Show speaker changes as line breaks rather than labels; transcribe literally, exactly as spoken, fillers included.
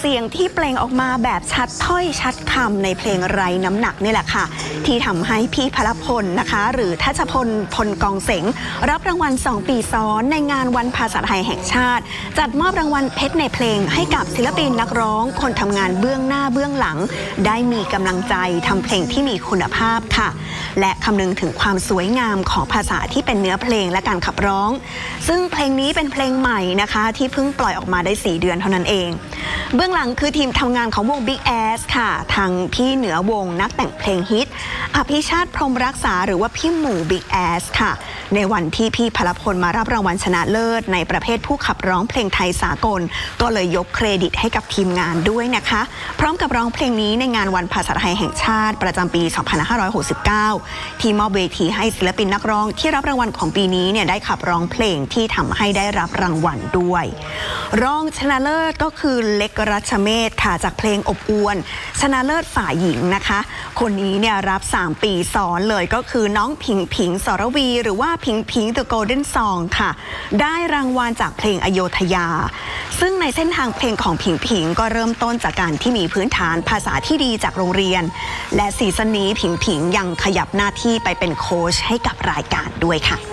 เสียงที่เปล่งออกมาแบบชัดถ้อยชัดคำในเพลงไร้น้ำหนักนี่แหละค่ะที่ทำให้พี่พลพลนะคะหรือทัชพลพลกองเสงรับรางวัลสองปีซ้อนในงานวันภาษาไทยแห่งชาติจัดมอบรางวัลเพชรในเพลงให้กับศิลปินนักร้องคนทำงานเบื้องหน้าเบื้องหลังได้มีกำลังใจทำเพลงที่มีคุณภาพค่ะและคำนึงถึงความสวยงามของภาษาที่เป็นเนื้อเพลงและการขับร้องซึ่งเพลงนี้เป็นเพลงใหม่นะคะที่เพิ่งปล่อยออกมาได้สี่เดือนเท่านั้นเองเบื้องหลังคือทีมทำงานของวง Big Ass ค่ะทางพี่เหนือวงนักแต่งเพลงฮิตอภิชาติพรหมรักษาหรือว่าพี่หมู่ Big Ass ค่ะในวันที่พี่พลพลมารับรางวัลชนะเลิศในประเภทผู้ขับร้องเพลงไทยสากลก็เลยยกเครดิตให้กับทีมงานด้วยนะคะพร้อมกับร้องเพลงนี้ในงานวันภาษาไทยแห่งชาติประจำปีสองพันห้าร้อยหกสิบเก้าที่มอบเวทีให้ศิลปินนักร้องที่รับรางวัลของปีนี้เนี่ยได้ขับร้องเพลงที่ทำให้ได้รับรางวัลด้วยรองชนะเลิศก็คือเล็กรัชเมธค่ะจากเพลงอบอวลชนะเลิศฝ่ายหญิงนะคะคนนี้เนี่ยรับสามปีซ้อนเลยก็คือน้องผิงผิงสรวีหรือว่าผิงผิง The Golden Song ค่ะได้รางวัลจากเพลงอโยธยาซึ่งในเส้นทางเพลงของผิงผิงก็เริ่มต้นจากการที่มีพื้นฐานภาษาที่ดีจากโรงเรียนและซีซั่นนี้ผิงผิงยังขยับหน้าที่ไปเป็นโค้ชให้กับรายการด้วยค่ะ